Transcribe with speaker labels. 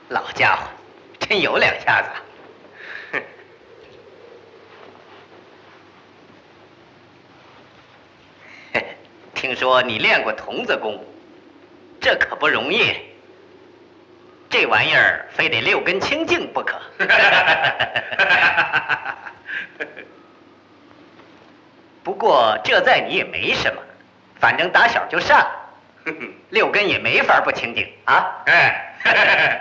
Speaker 1: 老家伙，真有两下子。听说你练过童子功，这可不容易。这玩意儿非得6根清净不可。不过这在你也没什么，反正打小就善，6根也没法不清净啊。